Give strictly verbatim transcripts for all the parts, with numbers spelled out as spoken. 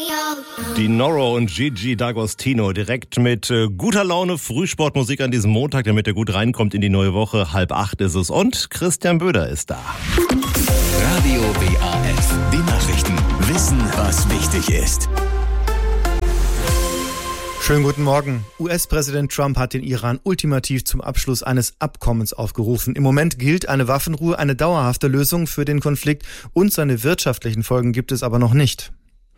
Die Noro und Gigi D'Agostino direkt mit äh, guter Laune Frühsportmusik an diesem Montag, damit er gut reinkommt in die neue Woche. Halb acht ist es und Christian Böder ist da. Radio W A F, die Nachrichten. Wissen, was wichtig ist. Schönen guten Morgen. U S-Präsident Trump hat den Iran ultimativ zum Abschluss eines Abkommens aufgerufen. Im Moment gilt eine Waffenruhe, eine dauerhafte Lösung für den Konflikt und seine wirtschaftlichen Folgen gibt es aber noch nicht.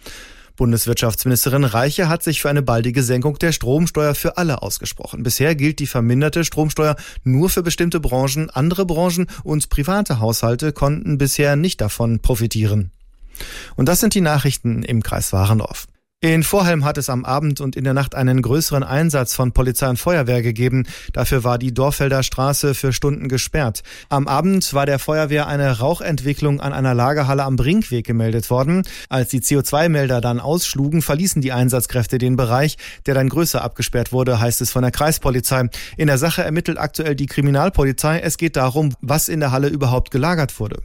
Bundeswirtschaftsministerin Reiche hat sich für eine baldige Senkung der Stromsteuer für alle ausgesprochen. Bisher gilt die verminderte Stromsteuer nur für bestimmte Branchen. Andere Branchen und private Haushalte konnten bisher nicht davon profitieren. Und das sind die Nachrichten im Kreis Warendorf. In Vorhelm hat es am Abend und in der Nacht einen größeren Einsatz von Polizei und Feuerwehr gegeben. Dafür war die Dorfelder Straße für Stunden gesperrt. Am Abend war der Feuerwehr eine Rauchentwicklung an einer Lagerhalle am Brinkweg gemeldet worden. Als die C O zwei Melder dann ausschlugen, verließen die Einsatzkräfte den Bereich, der dann größer abgesperrt wurde, heißt es von der Kreispolizei. In der Sache ermittelt aktuell die Kriminalpolizei. Es geht darum, was in der Halle überhaupt gelagert wurde.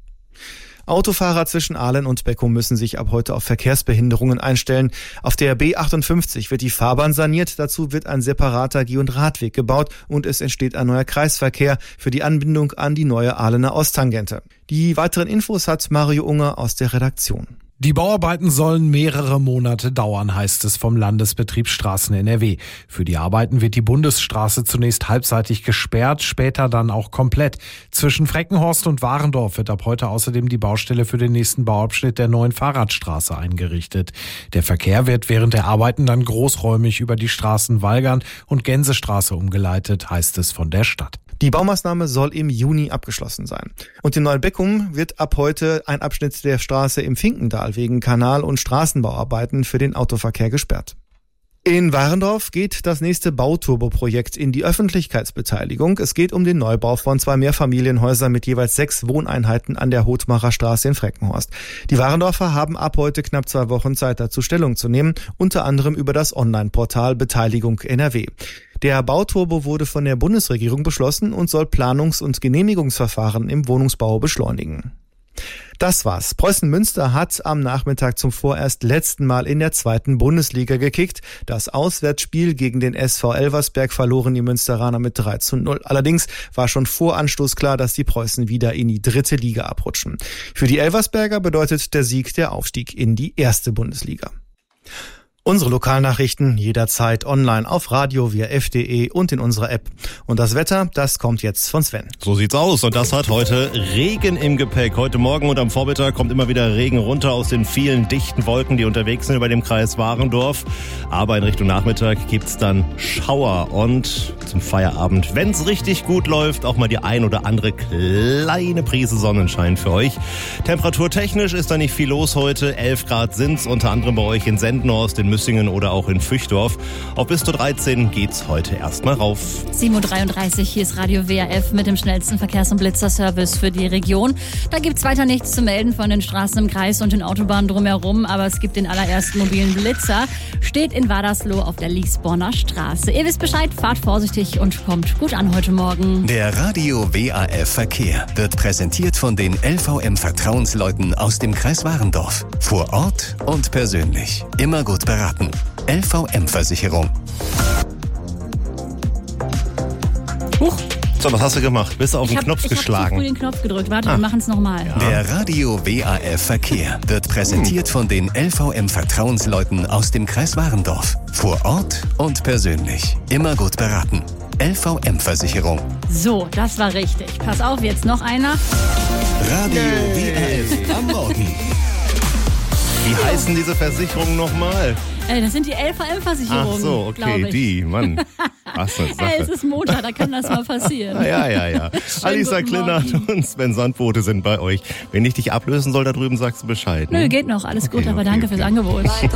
Autofahrer zwischen Ahlen und Beckum müssen sich ab heute auf Verkehrsbehinderungen einstellen. Auf der B achtundfünfzig wird die Fahrbahn saniert. Dazu wird ein separater Geh- und Radweg gebaut und es entsteht ein neuer Kreisverkehr für die Anbindung an die neue Ahlener Osttangente. Die weiteren Infos hat Mario Unger aus der Redaktion. Die Bauarbeiten sollen mehrere Monate dauern, heißt es vom Landesbetrieb Straßen N R W. Für die Arbeiten wird die Bundesstraße zunächst halbseitig gesperrt, später dann auch komplett. Zwischen Freckenhorst und Warendorf wird ab heute außerdem die Baustelle für den nächsten Bauabschnitt der neuen Fahrradstraße eingerichtet. Der Verkehr wird während der Arbeiten dann großräumig über die Straßen Walgern und Gänsestraße umgeleitet, heißt es von der Stadt. Die Baumaßnahme soll im Juni abgeschlossen sein. Und in Neubeckum wird ab heute ein Abschnitt der Straße im Finkendal wegen Kanal- und Straßenbauarbeiten für den Autoverkehr gesperrt. In Warendorf geht das nächste Bauturbo-Projekt in die Öffentlichkeitsbeteiligung. Es geht um den Neubau von zwei Mehrfamilienhäusern mit jeweils sechs Wohneinheiten an der Hotmacher Straße in Freckenhorst. Die Warendorfer haben ab heute knapp zwei Wochen Zeit dazu Stellung zu nehmen, unter anderem über das Online-Portal Beteiligung N R W. Der Bauturbo wurde von der Bundesregierung beschlossen und soll Planungs- und Genehmigungsverfahren im Wohnungsbau beschleunigen. Das war's. Preußen Münster hat am Nachmittag zum vorerst letzten Mal in der zweiten Bundesliga gekickt. Das Auswärtsspiel gegen den S V Elversberg verloren die Münsteraner mit drei zu null. Allerdings war schon vor Anstoß klar, dass die Preußen wieder in die dritte Liga abrutschen. Für die Elversberger bedeutet der Sieg der Aufstieg in die erste Bundesliga. Unsere Lokalnachrichten jederzeit online auf radio w a f punkt d e und in unserer App. Und das Wetter, das kommt jetzt von Sven. So sieht's aus und das hat heute Regen im Gepäck. Heute Morgen und am Vormittag kommt immer wieder Regen runter aus den vielen dichten Wolken, die unterwegs sind über dem Kreis Warendorf. Aber in Richtung Nachmittag gibt's dann Schauer und zum Feierabend, wenn's richtig gut läuft, auch mal die ein oder andere kleine Prise Sonnenschein für euch. Temperaturtechnisch ist da nicht viel los heute. elf Grad sind's, unter anderem bei euch in Sendenhorst, in Müssingen oder auch in Füchdorf. Auf bis zu dreizehn geht's heute erstmal rauf. sieben Uhr dreiunddreißig, hier ist Radio W A F mit dem schnellsten Verkehrs- und Blitzerservice für die Region. Da gibt's weiter nichts zu melden von den Straßen im Kreis und den Autobahnen drumherum, aber es gibt den allerersten mobilen Blitzer. Steht in Wadersloh auf der Liesborner Straße. Ihr wisst Bescheid, fahrt vorsichtig und kommt gut an heute Morgen. Der Radio W A F Verkehr wird präsentiert von den L V M-Vertrauensleuten aus dem Kreis Warendorf. Vor Ort und persönlich. Immer gut beraten. L V M-Versicherung. Huch. So, was hast du gemacht? Bist du auf den hab, Knopf ich geschlagen? Ich habe den Knopf gedrückt. Warte, ah. wir machen es nochmal. Ja. Der Radio W A F Verkehr wird präsentiert von den L V M-Vertrauensleuten aus dem Kreis Warendorf. Vor Ort und persönlich. Immer gut beraten. L V M-Versicherung. So, das war richtig. Pass auf, jetzt noch einer. Radio W A F am Morgen. Wie heißen diese Versicherungen nochmal? Äh, das sind die L V M-Versicherungen. Ach so, okay, die, Mann. Was eine Sache. Äh, es ist Montag, da kann das mal passieren. Ja, ja, ja. Alisa Klinnert und Sven Sandbote sind bei euch. Wenn ich dich ablösen soll da drüben, sagst du Bescheid. Ne? Nö, geht noch, alles gut, okay, aber okay, danke okay. fürs Angebot.